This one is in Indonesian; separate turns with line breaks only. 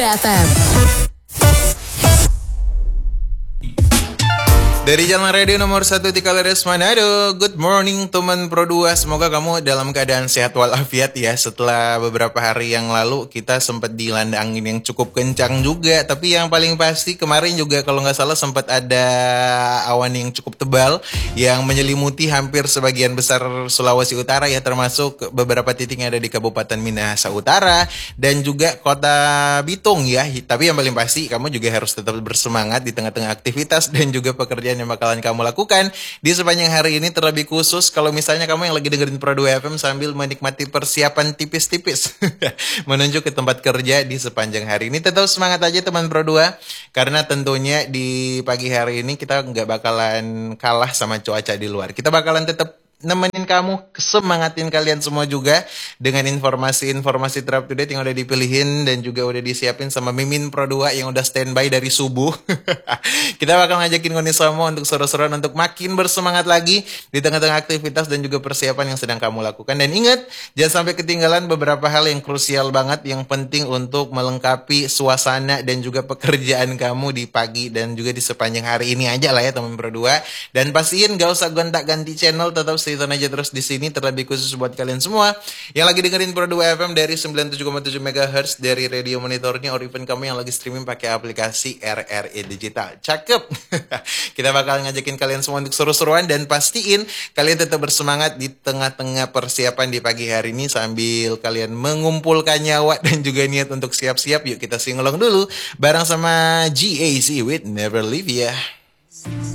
FM.
Dari Jalan Radio nomor 1 di Kaleres Manado. Good morning teman Pro 2. Semoga kamu dalam keadaan sehat walafiat ya. Setelah beberapa hari yang lalu kita sempat dilanda angin yang cukup kencang juga. Tapi yang paling pasti kemarin juga kalau nggak salah sempat ada awan yang cukup tebal yang menyelimuti hampir sebagian besar Sulawesi Utara ya, termasuk beberapa titik yang ada di Kabupaten Minahasa Utara dan juga Kota Bitung ya. Tapi yang paling pasti kamu juga harus tetap bersemangat di tengah-tengah aktivitas dan juga pekerjaan yang bakalan kamu lakukan di sepanjang hari ini, terlebih khusus kalau misalnya kamu yang lagi dengerin Pro 2 FM sambil menikmati persiapan tipis-tipis menuju ke tempat kerja di sepanjang hari ini. Tetap semangat aja teman Pro 2, karena tentunya di pagi hari ini kita nggak bakalan kalah sama cuaca di luar. Kita bakalan tetap nemenin kamu, semangatin kalian semua juga dengan informasi-informasi terupdate to date yang udah dipilihin dan juga udah disiapin sama Mimin Pro 2 yang udah standby dari subuh. Kita bakal ngajakin kalian semua untuk seru-seruan, untuk makin bersemangat lagi di tengah-tengah aktivitas dan juga persiapan yang sedang kamu lakukan. Dan ingat, jangan sampai ketinggalan beberapa hal yang krusial banget, yang penting untuk melengkapi suasana dan juga pekerjaan kamu di pagi dan juga di sepanjang hari ini aja lah ya teman Pro 2. Dan pastiin gak usah gonta-ganti channel, tetap stay tune aja terus di sini, terlebih khusus buat kalian semua yang lagi dengerin Pro 2 FM dari 97,7 MHz dari radio monitornya, or even kamu yang lagi streaming pakai aplikasi RRI Digital. Cakep. Kita bakal ngajakin kalian semua untuk seru-seruan dan pastiin kalian tetap bersemangat di tengah-tengah persiapan di pagi hari ini sambil kalian mengumpulkan nyawa dan juga niat untuk siap-siap. Yuk kita singelong dulu bareng sama GAZ with Never Leave ya.